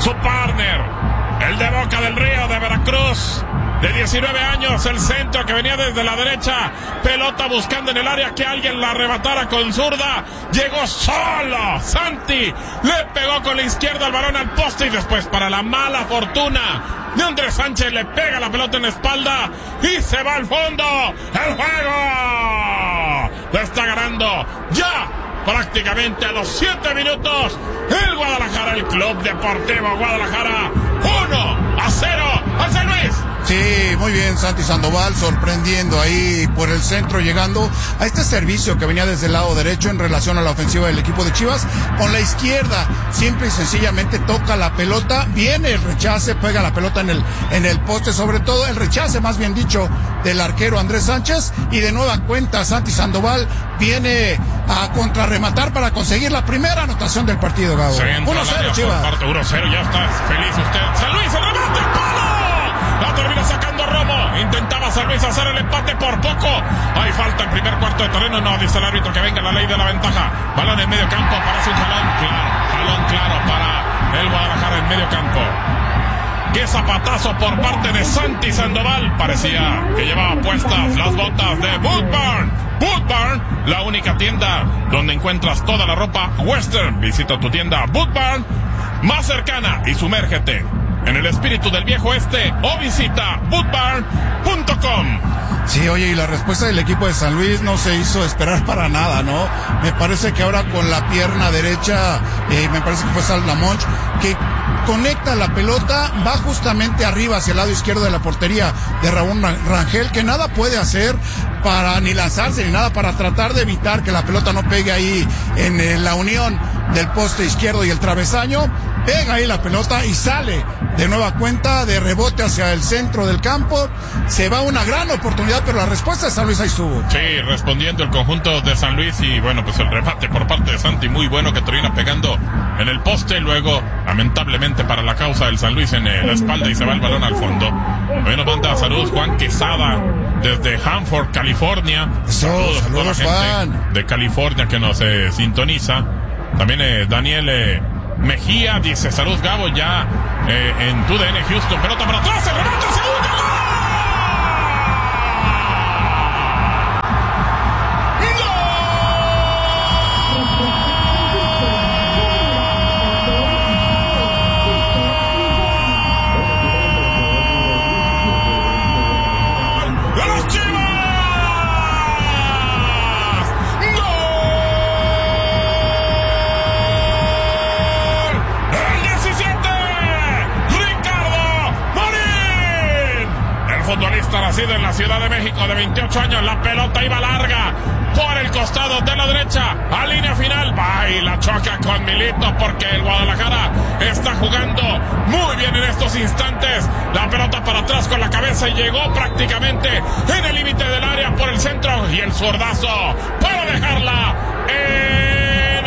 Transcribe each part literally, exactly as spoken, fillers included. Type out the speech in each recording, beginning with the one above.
su partner, el de Boca del Río de Veracruz, de diecinueve años, el centro que venía desde la derecha, pelota buscando en el área que alguien la arrebatara con zurda, llegó solo, Santi, le pegó con la izquierda el balón al poste y después, para la mala fortuna de Andrés Sánchez, le pega la pelota en la espalda y se va al fondo. ¡El juego lo está ganando ya prácticamente a los siete minutos el Guadalajara, el Club Deportivo Guadalajara, uno a cero al San Luis! Sí, muy bien, Santi Sandoval sorprendiendo ahí por el centro, llegando a este servicio que venía desde el lado derecho en relación a la ofensiva del equipo de Chivas. Con la izquierda, simple y sencillamente toca la pelota, viene el rechace, pega la pelota en el, en el poste, sobre todo el rechace, más bien dicho, del arquero Andrés Sánchez, y de nueva cuenta Santi Sandoval viene a contrarrematar para conseguir la primera anotación del partido, Gabo. uno cero Chivas. uno cero, ya está feliz usted. San Luis, el remate, el palo. La termina sacando Romo. Intentaba San Luis hacer el empate por poco. Hay falta en primer cuarto de terreno. No, dice el árbitro que venga la ley de la ventaja. Balón en medio campo. Parece un jalón. Claro, jalón claro para el Guadalajara en medio campo. Qué zapatazo por parte de Santi Sandoval. Parecía que llevaba puestas las botas de Boot Barn. Boot Barn, la única tienda donde encuentras toda la ropa western. Visita tu tienda Boot Barn más cercana y sumérgete en el espíritu del viejo este o visita boot barn punto com. Sí, oye, y la respuesta del equipo de San Luis no se hizo esperar para nada, ¿no? Me parece que ahora con la pierna derecha, eh, me parece que fue Saldamonch, que conecta la pelota, va justamente arriba hacia el lado izquierdo de la portería de Raúl Rangel, que nada puede hacer para ni lanzarse ni nada para tratar de evitar que la pelota no pegue ahí en eh, la unión del poste izquierdo y el travesaño. Pega ahí la pelota y sale de nueva cuenta de rebote hacia el centro del campo. Se va una gran oportunidad, pero la respuesta de San Luis ahí estuvo. Sí, respondiendo el conjunto de San Luis, y bueno, pues el remate por parte de Santi muy bueno, que termina pegando en el poste, luego lamentablemente para la causa del San Luis en la espalda, y se va el balón al fondo. Hoy nos manda saludos Juan Quesada desde Hanford, California. Eso, saludos, saludos a toda la gente Juan de California que nos eh, sintoniza. También eh, Daniel eh, Mejía dice, salud Gabo, ya eh, en tu D N Houston, pelota para atrás, el remate, el segundo gol. Nacido en la Ciudad de México, de veintiocho años, la pelota iba larga por el costado de la derecha, a línea final, va y la choca con Milito, porque el Guadalajara está jugando muy bien en estos instantes. La pelota para atrás con la cabeza y llegó prácticamente en el límite del área por el centro, y el zurdazo para dejarla en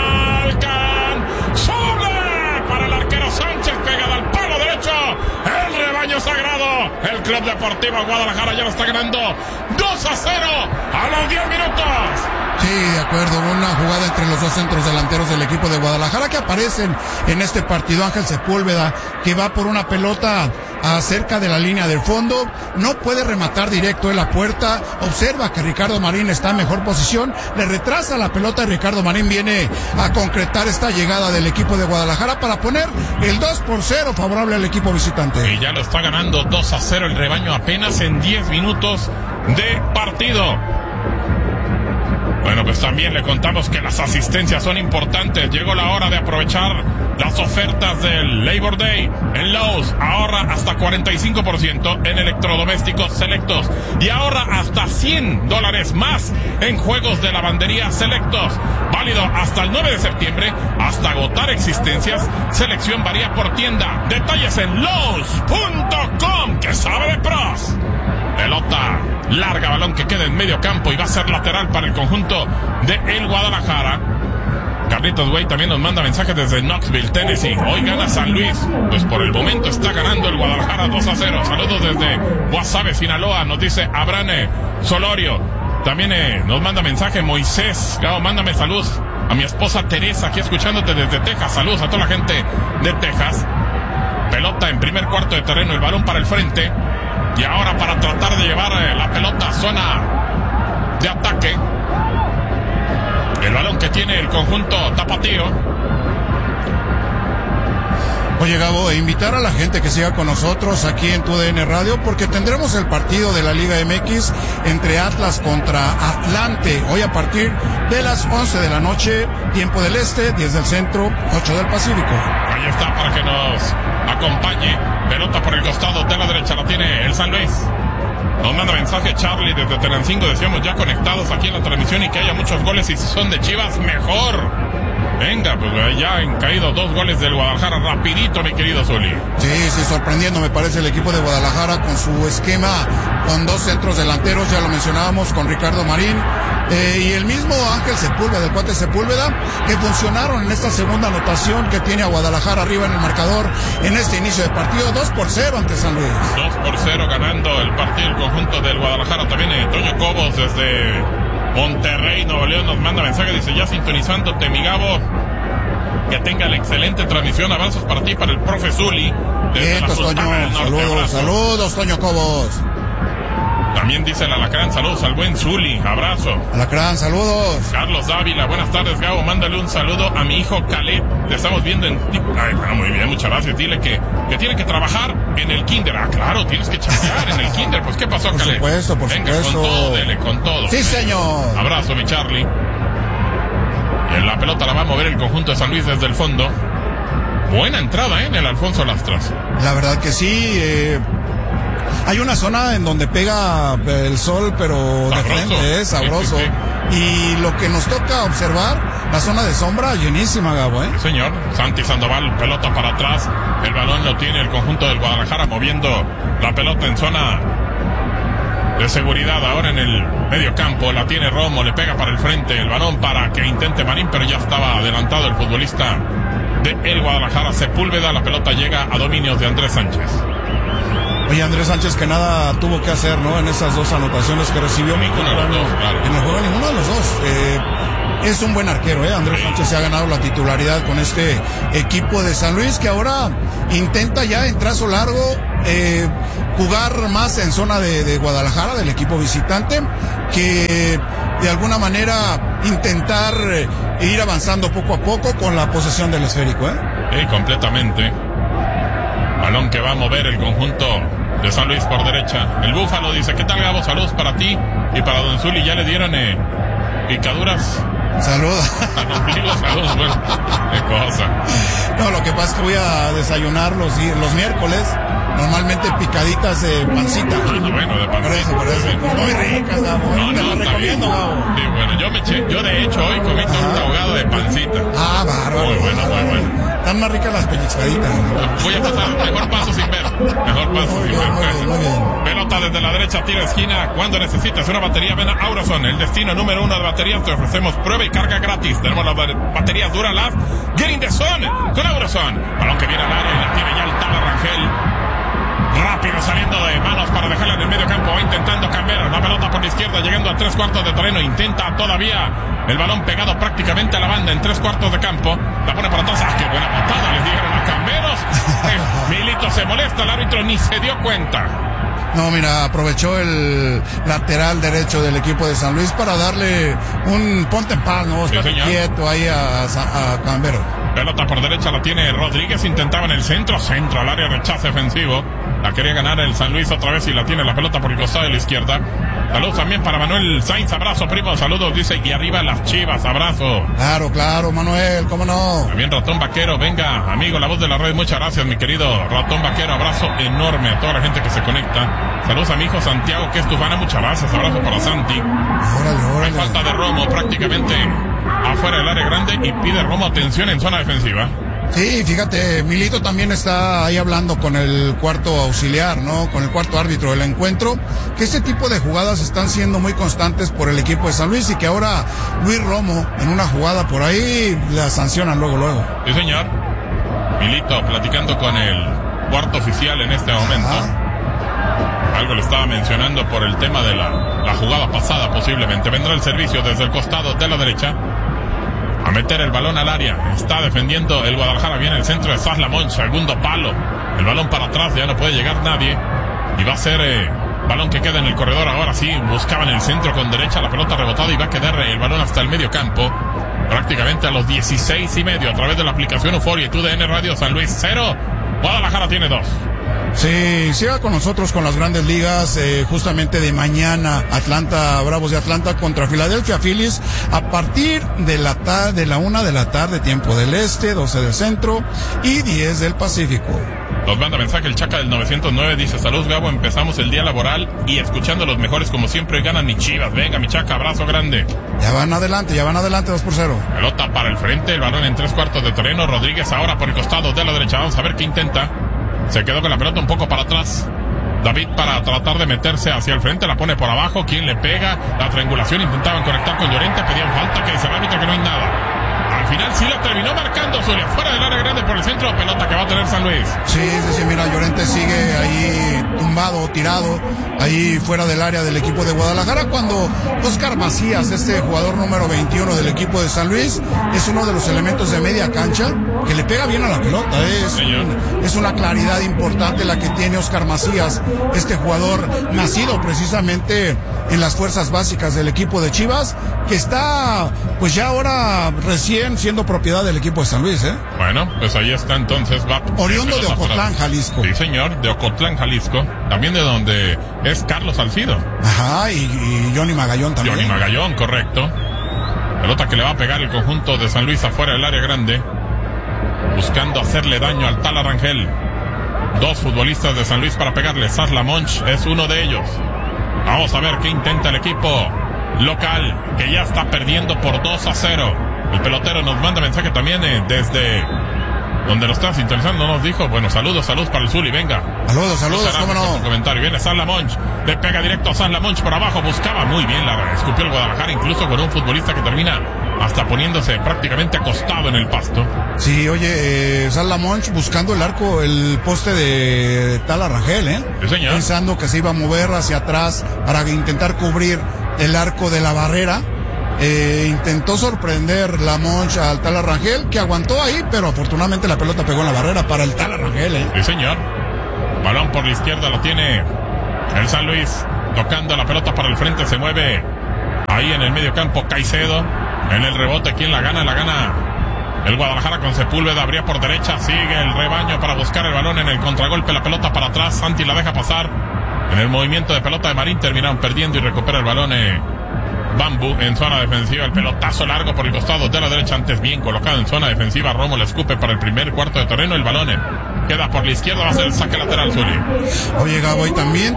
alcanzable para el arquero Sánchez, pegada al palo derecho. El rebaño sagrado, el Club Deportivo Guadalajara ya lo está ganando dos a cero a los diez minutos. Sí, de acuerdo, una jugada entre los dos centros delanteros del equipo de Guadalajara que aparecen en este partido. Ángel Sepúlveda, que va por una pelota a cerca de la línea del fondo, no puede rematar directo en la puerta, observa que Ricardo Marín está en mejor posición, le retrasa la pelota y Ricardo Marín viene a concretar esta llegada del equipo de Guadalajara para poner el dos por cero favorable al equipo visitante. Y ya lo está ganando dos a cero el rebaño apenas en diez minutos de partido. Bueno, pues también le contamos que las asistencias son importantes. Llegó la hora de aprovechar las ofertas del Labor Day en Lowe's. Ahorra hasta cuarenta y cinco por ciento en electrodomésticos selectos y ahorra hasta cien dólares más en juegos de lavandería selectos. Válido hasta el nueve de septiembre, hasta agotar existencias. Selección varía por tienda. Detalles en Lowe's punto com, que sabe de pros. Pelota larga, balón que queda en medio campo y va a ser lateral para el conjunto de el Guadalajara. Carlitos Güey también nos manda mensajes desde Knoxville, Tennessee. Hoy gana San Luis. Pues por el momento está ganando el Guadalajara dos a cero. Saludos desde Guasave, Sinaloa, nos dice Abrane Solorio. También eh, nos manda mensaje Moisés. Gabo, mándame saludos A mi esposa Teresa, aquí escuchándote desde Texas. Saludos a toda la gente de Texas. Pelota en primer cuarto de terreno, el balón para el frente. Y ahora para tratar de llevar la pelota a zona de ataque. El balón que tiene el conjunto tapatío. Oye, Gabo, invitar a la gente que siga con nosotros aquí en Tu D N Radio, porque tendremos el partido de la Liga M X entre Atlas contra Atlante, hoy a partir de las once de la noche, tiempo del este, diez del centro, ocho del Pacífico. Ahí está para que nos acompañe. Pelota por el costado de la derecha, la tiene el San Luis. Nos manda mensaje Charlie desde Tenancingo, decíamos ya conectados aquí en la transmisión y que haya muchos goles, y si son de Chivas, mejor. Venga, pues ya han caído dos goles del Guadalajara, rapidito, mi querido Zuli. Sí, sí, sorprendiendo me parece el equipo de Guadalajara con su esquema, con dos centros delanteros, ya lo mencionábamos, con Ricardo Marín, eh, y el mismo Ángel Sepúlveda, del cuate Sepúlveda, que funcionaron en esta segunda anotación que tiene a Guadalajara arriba en el marcador en este inicio de partido, dos por cero ante San Luis. dos por cero ganando el partido el conjunto del Guadalajara. También eh, Toño Cobos desde Monterrey, Nuevo León, nos manda mensaje, dice ya sintonizándote, mi Gabo, que tenga la excelente transmisión, abrazos para ti, para el profe Zuli desde la Sultana del Norte. Saludos, abrazos. saludos, Toño Cobos. También dice el Alacrán, saludos al buen Zuli, abrazo. Alacrán, saludos. Carlos Dávila, buenas tardes, Gabo, mándale un saludo a mi hijo Khaled, te estamos viendo en... Ay, bueno, muy bien, muchas gracias, dile que, que tiene que trabajar en el kinder. Ah, claro, tienes que chambear en el kinder, pues ¿qué pasó, por Khaled? Por supuesto, por Venga, supuesto. con todo, dele, con todo. Sí, señor. Abrazo, mi Charlie. Y en la pelota la va a mover el conjunto de San Luis desde el fondo. Buena entrada, ¿eh? En el Alfonso Lastras. La verdad que sí, eh... hay una zona en donde pega el sol, pero sabroso, de frente, es sabroso. Sí, sí, sí. Y lo que nos toca observar, la zona de sombra llenísima, Gabo, ¿eh? Sí, señor. Santi Sandoval, pelota para atrás. El balón lo tiene el conjunto del Guadalajara, moviendo la pelota en zona de seguridad. Ahora en el medio campo la tiene Romo, le pega para el frente. El balón para que intente Marín, pero ya estaba adelantado el futbolista de el Guadalajara, Sepúlveda. La pelota llega a dominios de Andrés Sánchez. Oye, Andrés Sánchez, que nada tuvo que hacer, ¿no? En esas dos anotaciones que recibió. Ninguno de los dos, claro. En el juego, ninguno de los dos. Eh, es un buen arquero, ¿eh? Andrés sí. Sánchez se ha ganado la titularidad con este equipo de San Luis, que ahora intenta ya en trazo largo eh, jugar más en zona de, de Guadalajara, del equipo visitante, que de alguna manera intentar eh, ir avanzando poco a poco con la posesión del esférico, ¿eh? Sí, completamente. Balón que va a mover el conjunto de San Luis por derecha. El Búfalo dice, ¿qué tal, Gabo? Saludos para ti y para Don Zuli. Ya le dieron eh, picaduras. Saludos. Saludos, bueno, qué cosa. No, lo que pasa es que voy a desayunar los, los miércoles. Normalmente picaditas de pancita. Ah, bueno, de pancita. Por eso, por eso. Pues muy ricas, Gabo. No, Te no, lo recomiendo, Gabo. Sí, bueno, yo me eché, yo de hecho hoy comí torta ahogada de pancita. Ah, bárbaro. Muy bueno, muy bueno. Están más ricas las pellizcaditas. Voy a pasar, mejor paso sin ver. Mejor paso muy sin bien, ver. muy bien, muy bien. Pelota desde la derecha, tira esquina. Cuando necesitas una batería, ven a Auroson, el destino número uno de baterías. Te ofrecemos prueba y carga gratis. Tenemos las baterías Duralast Get in the Zone con Auroson. Balón que viene al área y la tiene ya el Tala Rangel. Rápido saliendo de manos para dejarla en el medio campo. Va intentando cambiar la pelota por la izquierda, llegando a tres cuartos de terreno. Intenta todavía el balón pegado prácticamente a la banda en tres cuartos de campo. La pone para atrás. ¡Ah, qué buena patada! Les dieron a Camberos. eh, Milito se molesta, el árbitro ni se dio cuenta. No, mira, aprovechó el lateral derecho del equipo de San Luis para darle un ponte en paz, ¿no? Está sí, quieto ahí a, a, a Camberos. Pelota por derecha la tiene Rodríguez, intentaba en el centro, centro al área, rechace ofensivo. La quería ganar el San Luis otra vez y la tiene la pelota por el costado de la izquierda. Saludos también para Manuel Sainz, abrazo primo, saludos, dice, y arriba las Chivas, abrazo. Claro, claro, Manuel, cómo no. También Ratón Vaquero, venga, amigo, la voz de la red, muchas gracias, mi querido Ratón Vaquero, abrazo enorme a toda la gente que se conecta. Saludos a mi hijo Santiago, que es tufana, muchas gracias, abrazo para Santi. Órale, órale. Hay falta de Romo prácticamente afuera del área grande y pide Romo atención en zona defensiva. Sí, fíjate, Milito también está ahí hablando con el cuarto auxiliar, ¿no? Con el cuarto árbitro del encuentro, que este tipo de jugadas están siendo muy constantes por el equipo de San Luis y que ahora Luis Romo, en una jugada por ahí, la sancionan luego, luego. Sí, señor. Milito platicando con el cuarto oficial en este momento. Ajá. Algo le estaba mencionando por el tema de la, la jugada pasada, posiblemente. Vendrá el servicio desde el costado de la derecha. a meter el balón al área. Está defendiendo el Guadalajara. Viene el centro de Sasla Monch, segundo palo. El balón para atrás, ya no puede llegar nadie. Y va a ser eh, balón que queda en el corredor. Ahora sí, buscaban el centro con derecha, la pelota rebotada y va a quedar el balón hasta el medio campo. Prácticamente a los dieciséis y medio a través de la aplicación Euforia y T U D N Radio. San Luis cero, Guadalajara tiene dos. Sí, siga con nosotros con las grandes ligas, eh, justamente de mañana, Atlanta, Bravos de Atlanta contra Philadelphia Phillies, a partir de la tarde, de la una de la tarde, tiempo del este, doce del centro y diez del Pacífico. Nos manda mensaje el Chaca del novecientos nueve, dice: saludos Gabo, empezamos el día laboral y escuchando a los mejores como siempre, ganan mis Chivas. Venga mi Chaca, abrazo grande. Ya van adelante, ya van adelante, dos por cero. Pelota para el frente, el balón en tres cuartos de terreno, Rodríguez ahora por el costado de la derecha, vamos a ver qué intenta. Se quedó con la pelota un poco para atrás. David para tratar de meterse hacia el frente, la pone por abajo, ¿quién le pega? La triangulación, intentaban conectar con Llorente, pedían falta, que dice el árbitro que no hay nada. Al final sí la terminó marcando Zulia, fuera del área grande por el centro, pelota que va a tener San Luis. Sí, sí, sí, mira, Llorente sigue ahí tumbado, tirado, ahí fuera del área del equipo de Guadalajara, cuando Oscar Macías, este jugador número veintiuno del equipo de San Luis, es uno de los elementos de media cancha que le pega bien a la pelota, ¿eh? es, un, es una claridad importante la que tiene Oscar Macías, este jugador nacido precisamente en las fuerzas básicas del equipo de Chivas, que está pues ya ahora recién siendo propiedad del equipo de San Luis, ¿eh? Bueno, pues ahí está entonces, va. Oriundo de Ocotlán, Jalisco. Sí, señor, de Ocotlán, Jalisco. También de donde es Carlos Salcido. Ajá, y, y Johnny Magallón también. Johnny Magallón, correcto. Pelota que le va a pegar el conjunto de San Luis afuera del área grande, buscando hacerle daño al Tala Rangel. Dos futbolistas de San Luis para pegarle. Sasla Monch es uno de ellos. Vamos a ver qué intenta el equipo local, que ya está perdiendo por dos a cero. El pelotero nos manda mensaje también eh, desde donde lo están sintonizando, nos dijo, bueno, saludos, saludos para el Zuli, venga. Saludos, saludos, cómo no. Comentario, viene Sasla Monch, le pega directo a Sasla Monch por abajo, buscaba muy bien, la escupió el Guadalajara, incluso con un futbolista que termina hasta poniéndose prácticamente acostado en el pasto. Sí, oye, eh, Sasla Monch buscando el arco, el poste de Tala Rangel, ¿eh? Sí, señor. Pensando que se iba a mover hacia atrás para intentar cubrir el arco de la barrera. Eh, intentó sorprender la Monch al Tala Rangel, que aguantó ahí, pero afortunadamente la pelota pegó en la barrera para el Tala Rangel, ¿eh? Sí, señor. Balón por la izquierda lo tiene el San Luis, tocando la pelota para el frente, se mueve ahí en el medio campo Caicedo, en el rebote, ¿quién la gana? La gana el Guadalajara con Sepúlveda, abría por derecha, sigue el rebaño para buscar el balón en el contragolpe, la pelota para atrás, Santi la deja pasar, en el movimiento de pelota de Marín terminaron perdiendo y recupera el balón eh, Bambu en zona defensiva, el pelotazo largo por el costado de la derecha, antes bien colocado en zona defensiva, Romo le escupe para el primer cuarto de terreno, el balón eh, queda por la izquierda, va a ser el saque lateral Zuli. Oye Gabo, y también